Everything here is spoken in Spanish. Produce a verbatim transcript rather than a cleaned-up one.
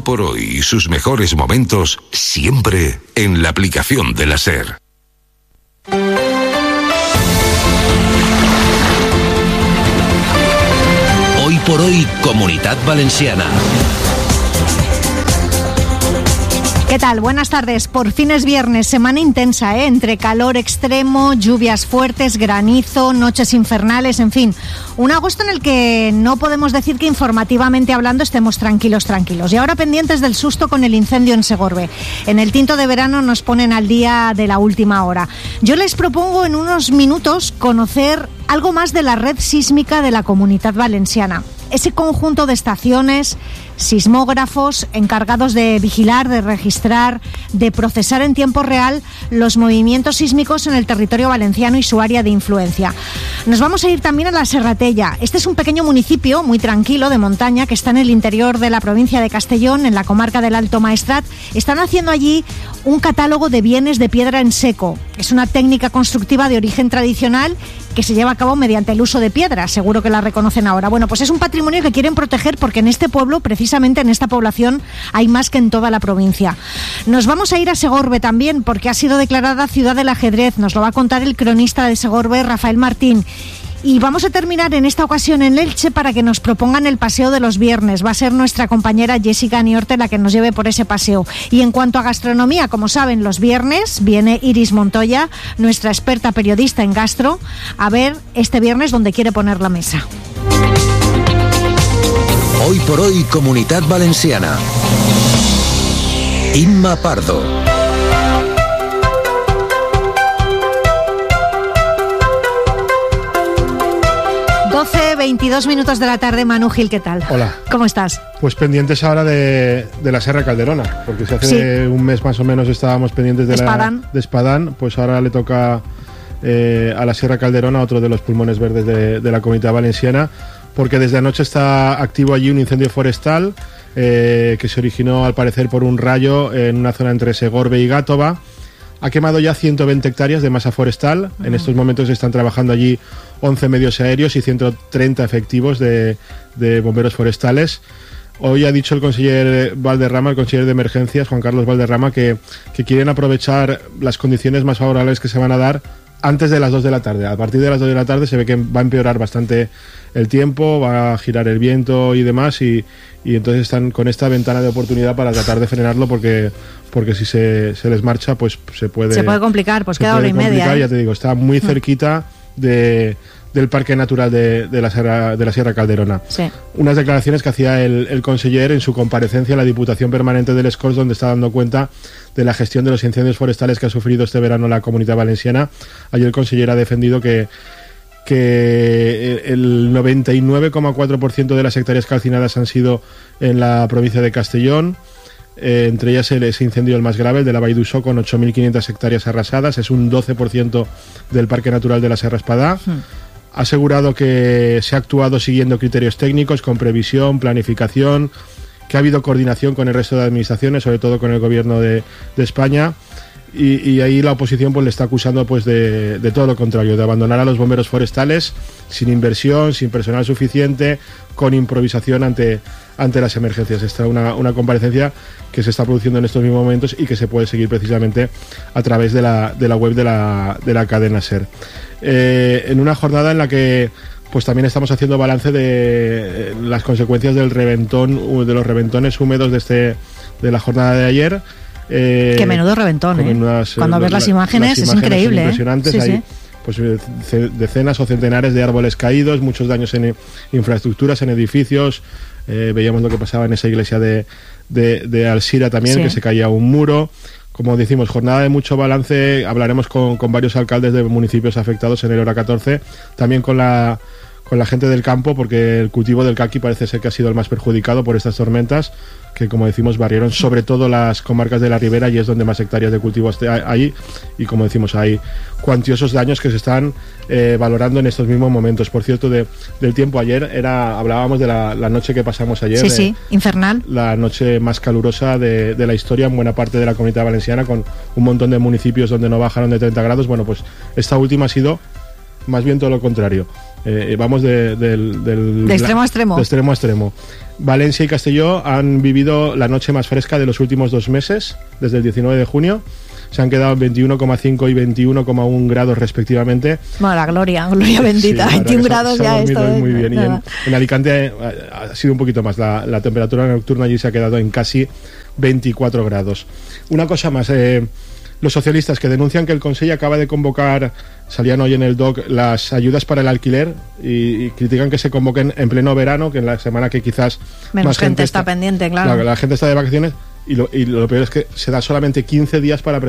por hoy y sus mejores momentos siempre en la aplicación de la SER. Hoy por hoy, Comunitat Valenciana. ¿Qué tal? Buenas tardes. Por fin es viernes, semana intensa, ¿eh? Entre calor extremo, lluvias fuertes, granizo, noches infernales, en fin. Un agosto en el que no podemos decir que informativamente hablando estemos tranquilos, tranquilos. Y ahora pendientes del susto con el incendio en Segorbe. En el tinto de verano nos ponen al día de la última hora. Yo les propongo en unos minutos conocer algo más de la red sísmica de la Comunitat Valenciana. Ese conjunto de estaciones, sismógrafos encargados de vigilar, de registrar, de procesar en tiempo real los movimientos sísmicos en el territorio valenciano y su área de influencia. Nos vamos a ir también a la Serratella. Este es un pequeño municipio muy tranquilo de montaña que está en el interior de la provincia de Castellón, en la comarca del Alto Maestrat. Están haciendo allí un catálogo de bienes de piedra en seco. Es una técnica constructiva de origen tradicional que se lleva a cabo mediante el uso de piedra. Seguro que la reconocen ahora. Bueno, pues es un patrimonio que quieren proteger porque en este pueblo, precisamente en esta población, hay más que en toda la provincia. Nos vamos a ir a Segorbe también porque ha sido declarada ciudad del ajedrez. Nos lo va a contar el cronista de Segorbe, Rafael Martín. Y vamos a terminar en esta ocasión en Elche para que nos propongan el paseo de los viernes. Va a ser nuestra compañera Jessica Niorte la que nos lleve por ese paseo. Y en cuanto a gastronomía, como saben, los viernes viene Iris Montoya, nuestra experta periodista en gastro, a ver este viernes dónde quiere poner la mesa. Hoy por hoy, Comunitat Valenciana. Inma Pardo. doce, veintidós minutos de la tarde. Manu Gil, ¿qué tal? Hola. ¿Cómo estás? Pues pendientes ahora de, de la Serra Calderona, porque si hace sí. un mes más o menos estábamos pendientes de, Espadán. La, de Espadán, pues ahora le toca eh, a la Sierra Calderona, otro de los pulmones verdes de, de la Comunidad Valenciana, porque desde anoche está activo allí un incendio forestal eh, que se originó al parecer por un rayo en una zona entre Segorbe y Gátova. Ha quemado ya ciento veinte hectáreas de masa forestal. Uh-huh. En estos momentos están trabajando allí once medios aéreos y ciento treinta efectivos de, de bomberos forestales. Hoy ha dicho el conseller Valderrama, el conseller de emergencias, Juan Carlos Valderrama, que, que quieren aprovechar las condiciones más favorables que se van a dar antes de las dos de la tarde. A partir de las dos de la tarde se ve que va a empeorar bastante el tiempo, va a girar el viento y demás, y, y entonces están con esta ventana de oportunidad para tratar de frenarlo, porque porque si se, se les marcha, pues se puede... Se puede complicar, pues queda hora y media. ¿eh? Ya te digo, está muy cerquita de, del Parque Natural de, de, la Sierra, de la Sierra Calderona. Sí. Unas declaraciones que hacía el, el conseller en su comparecencia a la Diputación Permanente del Escorç, donde está dando cuenta de la gestión de los incendios forestales que ha sufrido este verano la Comunidad Valenciana. Ayer el conseller ha defendido que que el noventa y nueve coma cuatro por ciento de las hectáreas calcinadas han sido en la provincia de Castellón. Eh, entre ellas el, ese incendio el más grave, el de la Vall d'Uixó, con ocho mil quinientas hectáreas arrasadas. Es un doce por ciento del Parque Natural de la Serra Espadà. Sí. Ha asegurado que se ha actuado siguiendo criterios técnicos, con previsión, planificación, que ha habido coordinación con el resto de administraciones, sobre todo con el Gobierno de, de España. Y, y ahí la oposición pues le está acusando pues de, de todo lo contrario, de abandonar a los bomberos forestales sin inversión, sin personal suficiente, con improvisación ante, ante las emergencias. Esta es una, una comparecencia que se está produciendo en estos mismos momentos y que se puede seguir precisamente a través de la, de la web de la, de la cadena SER. Eh, en una jornada en la que pues también estamos haciendo balance de eh, las consecuencias del reventón, de los reventones húmedos de, este, de la jornada de ayer. Eh, Qué menudo reventón, ¿eh? Unas, Cuando ves las imágenes, las imágenes es increíble. Impresionantes. ¿eh? Sí, Hay sí. pues, decenas o centenares de árboles caídos, muchos daños en infraestructuras, en edificios. Eh, veíamos lo que pasaba en esa iglesia de, de, de Alsira también, sí. que se caía un muro. Como decimos, jornada de mucho balance. Hablaremos con, con varios alcaldes de municipios afectados en el hora catorce. También con la... con la gente del campo, porque el cultivo del caqui parece ser que ha sido el más perjudicado por estas tormentas, que como decimos barrieron sobre todo las comarcas de la ribera, y es donde más hectáreas de cultivo hay, y como decimos hay cuantiosos daños que se están eh, valorando en estos mismos momentos. Por cierto, de, del tiempo ayer, era hablábamos de la, la noche que pasamos ayer, sí, sí, infernal, la noche más calurosa de, de la historia en buena parte de la Comunidad Valenciana, con un montón de municipios donde no bajaron de treinta grados. Bueno, pues esta última ha sido más bien todo lo contrario. Eh, vamos de, del, del, de extremo a extremo. De extremo a extremo. Valencia y Castelló han vivido la noche más fresca de los últimos dos meses, desde el diecinueve de junio. Se han quedado en veintiuno coma cinco y veintiuno coma uno grados respectivamente. Bueno, la gloria, gloria bendita. Sí, veintiún grados se, se ya esto. Muy es, bien. Y en, en Alicante ha, ha sido un poquito más. La, la temperatura nocturna allí se ha quedado en casi veinticuatro grados. Una cosa más. Eh, los socialistas que denuncian que el Consell acaba de convocar, salían hoy en el D O C, las ayudas para el alquiler y, y critican que se convoquen en pleno verano, que en la semana que quizás menos más gente, gente está, está pendiente, claro. La, la gente está de vacaciones y lo, y lo peor es que se da solamente quince días para